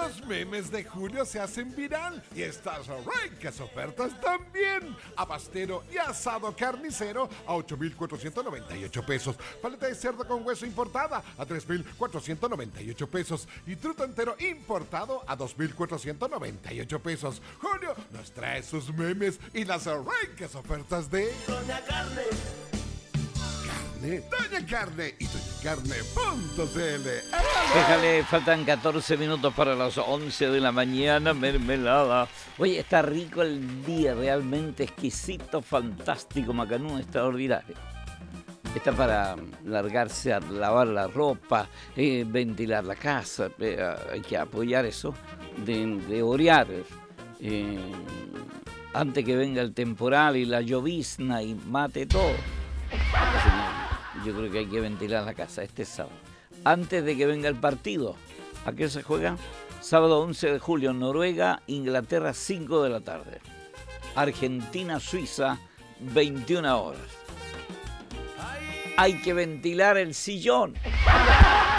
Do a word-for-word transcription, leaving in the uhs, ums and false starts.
Los memes de julio se hacen viral y estas ricas ofertas también. Abastero y asado carnicero a ocho mil cuatrocientos noventa y ocho pesos. Paleta de cerdo con hueso importada a tres mil cuatrocientos noventa y ocho pesos. Y truto entero importado a dos mil cuatrocientos noventa y ocho pesos. Julio nos trae sus memes y las ricas ofertas de Doña Carne. Carne, Doña Carne y doña carne punto c l. Déjale, faltan catorce minutos para las once de la mañana, mermelada. Oye, está rico el día, realmente exquisito, fantástico, macanú, extraordinario. Está para largarse a lavar la ropa, eh, ventilar la casa, eh, hay que apoyar eso, de, de orear, eh, antes que venga el temporal y la llovizna y mate todo. Así que yo creo que hay que ventilar la casa este sábado. Antes de que venga el partido, ¿a qué se juega? Sábado once de julio, Noruega, Inglaterra, cinco de la tarde. Argentina, Suiza, veintiuna horas. Hay que ventilar el sillón.